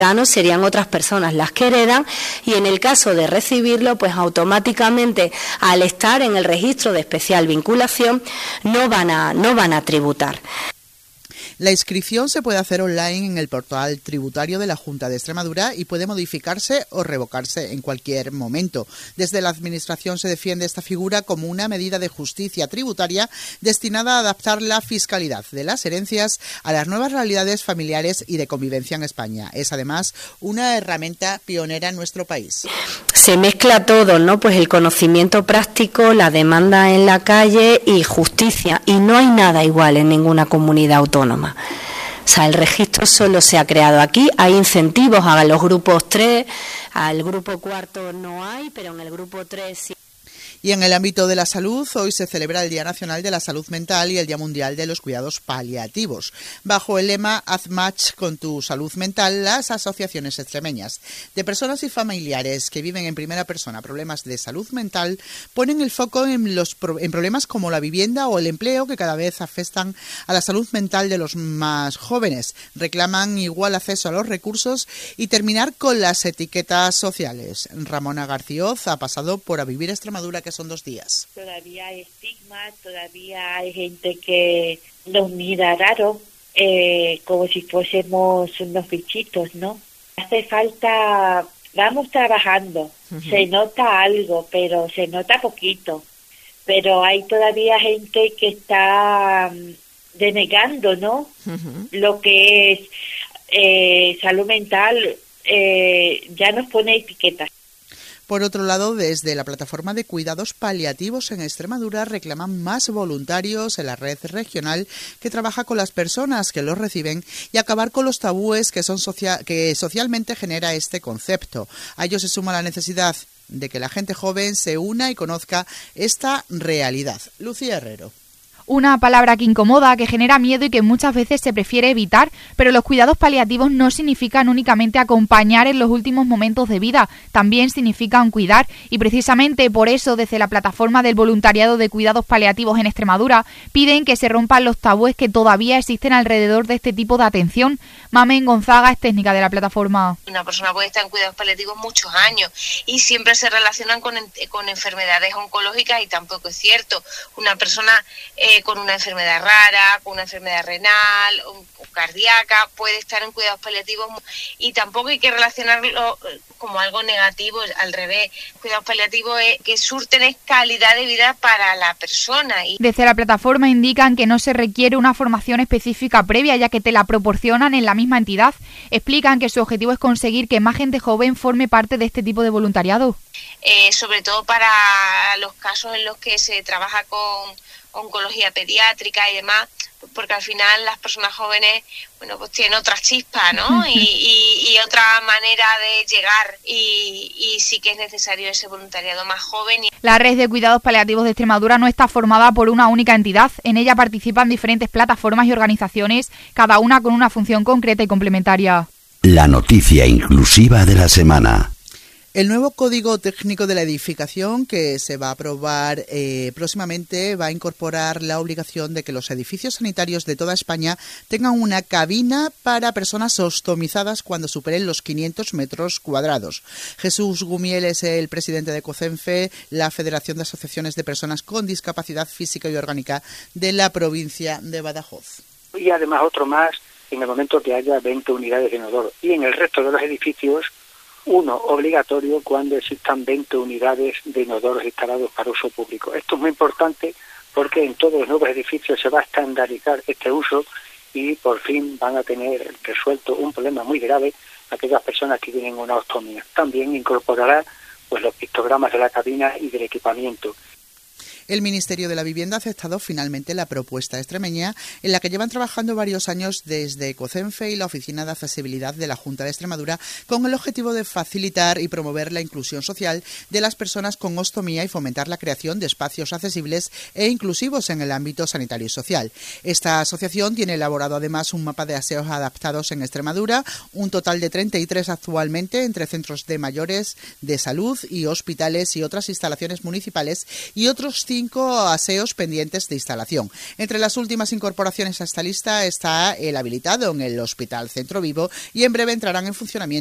serían otras personas las que heredan, y en el caso de recibirlo, pues automáticamente, al estar en el registro de especial vinculación, no van a tributar. La inscripción se puede hacer online en el portal tributario de la Junta de Extremadura y puede modificarse o revocarse en cualquier momento. Desde la Administración se defiende esta figura como una medida de justicia tributaria destinada a adaptar la fiscalidad de las herencias a las nuevas realidades familiares y de convivencia en España. Es además una herramienta pionera en nuestro país. Se mezcla todo, ¿no? Pues el conocimiento práctico, la demanda en la calle y justicia, y no hay nada igual en ninguna comunidad autónoma. O sea, el registro solo se ha creado aquí, hay incentivos a los grupos 3, al grupo 4 no hay, pero en el grupo 3 sí. Y en el ámbito de la salud, hoy se celebra el Día Nacional de la Salud Mental y el Día Mundial de los Cuidados Paliativos. Bajo el lema Haz match con tu salud mental, las asociaciones extremeñas de personas y familiares que viven en primera persona problemas de salud mental ponen el foco en problemas como la vivienda o el empleo, que cada vez afectan a la salud mental de los más jóvenes. Reclaman igual acceso a los recursos y terminar con las etiquetas sociales. Ramona Garcioz ha pasado por A Vivir Extremadura, que son 2 días. Todavía hay estigmas, todavía hay gente que nos mira raro, como si fuésemos unos bichitos, ¿no? Hace falta, vamos trabajando, se nota algo, pero se nota poquito, pero hay todavía gente que está denegando, ¿no? Lo que es salud mental, ya nos pone etiquetas. Por otro lado, desde la plataforma de cuidados paliativos en Extremadura reclaman más voluntarios en la red regional que trabaja con las personas que los reciben y acabar con los tabúes que socialmente genera este concepto. A ello se suma la necesidad de que la gente joven se una y conozca esta realidad. Lucía Herrero. Una palabra que incomoda, que genera miedo y que muchas veces se prefiere evitar, pero los cuidados paliativos no significan únicamente acompañar en los últimos momentos de vida, también significan cuidar, y precisamente por eso desde la plataforma del voluntariado de cuidados paliativos en Extremadura piden que se rompan los tabúes que todavía existen alrededor de este tipo de atención. Mamen Gonzaga es técnica de la plataforma. Una persona puede estar en cuidados paliativos muchos años y siempre se relacionan con enfermedades oncológicas, y tampoco es cierto. Una persona con una enfermedad rara, con una enfermedad renal o cardíaca puede estar en cuidados paliativos, y tampoco hay que relacionarlo como algo negativo, al revés. Cuidados paliativos que surten calidad de vida para la persona. Desde la plataforma indican que no se requiere una formación específica previa, ya que te la proporcionan en la misma entidad. Explican que su objetivo es conseguir que más gente joven forme parte de este tipo de voluntariado. Sobre todo para los casos en los que se trabaja con oncología pediátrica y demás, porque al final las personas jóvenes, bueno, pues tienen otra chispa, ¿no? y otra manera de llegar, y sí que es necesario ese voluntariado más joven. La red de cuidados paliativos de Extremadura no está formada por una única entidad. En ella participan diferentes plataformas y organizaciones, cada una con una función concreta y complementaria. La noticia inclusiva de la semana. El nuevo Código Técnico de la Edificación, que se va a aprobar próximamente, va a incorporar la obligación de que los edificios sanitarios de toda España tengan una cabina para personas ostomizadas cuando superen los 500 metros cuadrados. Jesús Gumiel es el presidente de COCENFE, la Federación de Asociaciones de Personas con Discapacidad Física y Orgánica de la provincia de Badajoz. Y además otro más en el momento que haya 20 unidades de inodoro. Y en el resto de los edificios, uno obligatorio cuando existan 20 unidades de inodoros instalados para uso público. Esto es muy importante porque en todos los nuevos edificios se va a estandarizar este uso y por fin van a tener resuelto un problema muy grave aquellas personas que tienen una ostomía. También incorporará pues los pictogramas de la cabina y del equipamiento. El Ministerio de la Vivienda ha aceptado finalmente la propuesta extremeña, en la que llevan trabajando varios años desde COCENFE y la Oficina de Accesibilidad de la Junta de Extremadura, con el objetivo de facilitar y promover la inclusión social de las personas con ostomía y fomentar la creación de espacios accesibles e inclusivos en el ámbito sanitario y social. Esta asociación tiene elaborado además un mapa de aseos adaptados en Extremadura, un total de 33 actualmente entre centros de mayores, de salud y hospitales y otras instalaciones municipales, y otros 5 aseos pendientes de instalación. Entre las últimas incorporaciones a esta lista está el habilitado en el Hospital Centro Vivo y en breve entrarán en funcionamiento